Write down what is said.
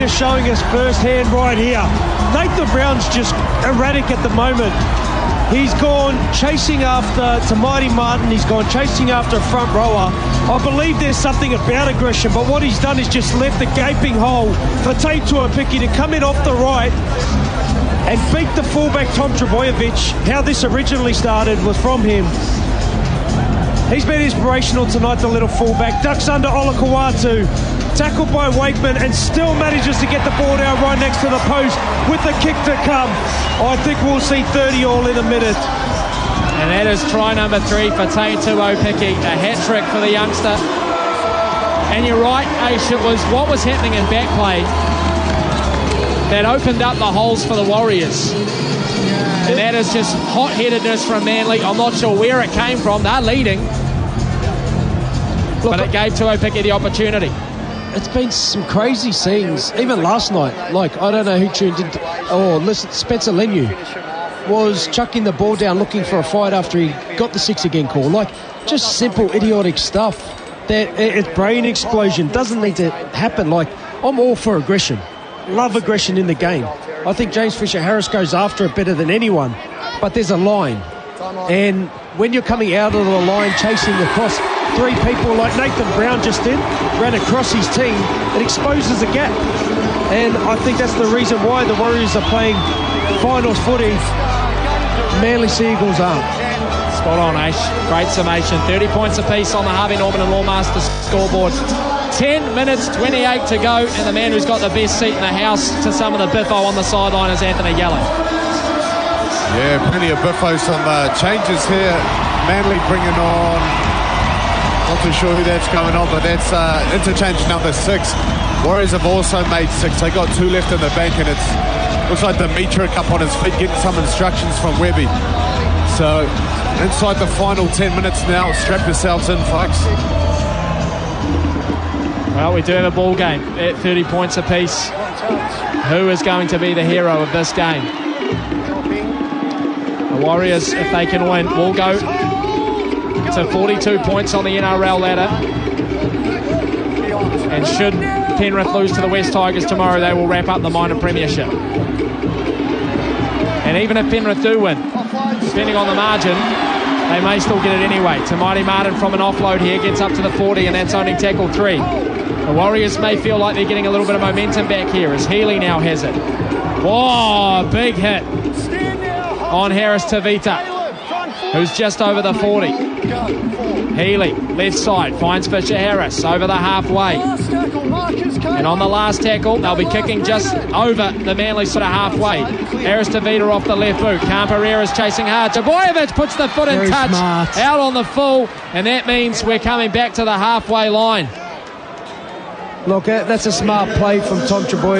Showing us firsthand right here. Nathan Brown's just erratic at the moment. He's gone chasing after Tamati Martin. He's gone chasing after a front rower. I believe there's something about aggression, but what he's done is just left a gaping hole for Tate Tuapiki to come in off the right and beat the fullback Tom Trbojevic. How this originally started was from him. He's been inspirational tonight, the little fullback. Ducks under Olakau'atu. Tackled by Wakeman and still manages to get the ball down right next to the post with the kick to come. I think we'll see 30 all in a minute. And that is try number 3 for Tate Tuapiki. A hat-trick for the youngster. And you're right, Aish, it was what was happening in back play that opened up the holes for the Warriors. And that is just hot-headedness from Manly. I'm not sure where it came from. They're leading. But it gave Tuapiki the opportunity. It's been some crazy scenes, even last night. Like, I don't know who tuned in. Listen, Spencer Leniu was chucking the ball down looking for a fight after he got the 6 again call. Like, just simple, idiotic stuff. That it's brain explosion. Doesn't need to happen. Like, I'm all for aggression. Love aggression in the game. I think James Fisher-Harris goes after it better than anyone. But there's a line. And when you're coming out of the line, chasing across 3 people like Nathan Brown just did, ran across his team, it exposes a gap. And I think that's the reason why the Warriors are playing finals footy. Manly Seagulls aren't. Spot on, Aish. Great summation. 30 points apiece on the Harvey Norman and Lawmaster scoreboard. 10 minutes, 28 to go, and the man who's got the best seat in the house to some of the biffo on the sideline is Anthony Yellow. Yeah, plenty of biffo. Some changes here. Manly bringing on, not too sure who that's going on, but that's interchange number 6. Warriors have also made 6. They got 2 left in the bank, and it's looks like Dimitrik up on his feet getting some instructions from Webby. So inside the final 10 minutes now. Strap yourselves in, folks. Well, we do have a ball game at 30 points apiece. Who is going to be the hero of this game? The Warriors, if they can win, will go to 42 points on the NRL ladder. And should Penrith lose to the West Tigers tomorrow, they will wrap up the minor premiership. And even if Penrith do win, depending on the margin, they may still get it anyway. Tamati Martin from an offload here gets up to the 40, and that's only tackle 3. The Warriors may feel like they're getting a little bit of momentum back here as Healy now has it. Whoa, big hit on Harris Tavita, who's just over the 40. Healy, left side, finds Fisher-Harris over the halfway. And on the last tackle, they'll be kicking just over the Manly sort of halfway. Harris Tavita off the left boot. Camperera's chasing hard. Trbojevic puts the foot in touch. Smart. Out on the full, and that means we're coming back to the halfway line. Look, that's a smart play from Tom Trbojevic.